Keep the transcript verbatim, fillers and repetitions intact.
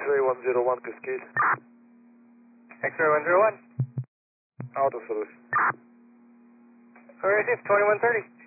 X-ray one zero one Cascade. X-ray one zero one. Out of service. Receive twenty-one thirty.